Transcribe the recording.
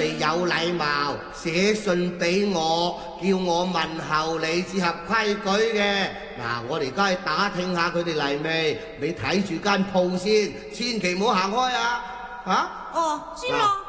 哋有禮貌，寫信俾我，叫我問候你至合規矩嘅。嗱，我哋而家去打聽下佢哋嚟未？你睇住間鋪先，千祈唔好行開啊！嚇？ 哦，知啦。